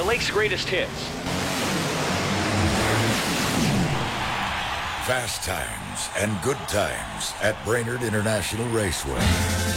Lake's greatest hits. Fast times and good times at Brainerd International Raceway.